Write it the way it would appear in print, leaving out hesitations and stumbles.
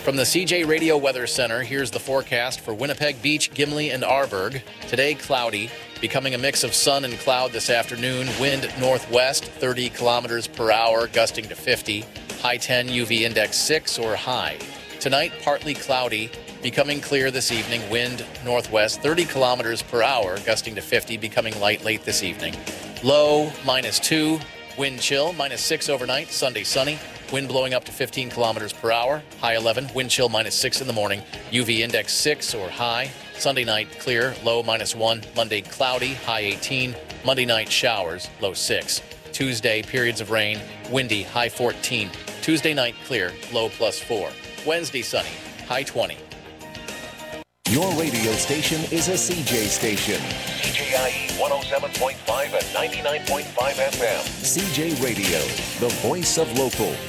From the CJ Radio Weather Center, here's the forecast for Winnipeg Beach, Gimli, and Arborg. Today, cloudy, becoming a mix of sun and cloud this afternoon. Wind northwest, 30 kilometers per hour, gusting to 50. High 10, UV index 6 or high. Tonight, partly cloudy, becoming clear this evening. Wind northwest, 30 kilometers per hour, gusting to 50, becoming light late this evening. Low, -2. Wind chill, -6 overnight. Sunday, sunny. Wind blowing up to 15 kilometers per hour. High 11. Wind chill -6 in the morning. UV index 6 or high. Sunday night clear. Low -1. Monday cloudy. High 18. Monday night showers. Low 6. Tuesday periods of rain. Windy. High 14. Tuesday night clear. Low +4. Wednesday sunny. High 20. Your radio station is a CJ station. CJIE 107.5 and 99.5 FM. CJ Radio, the voice of local.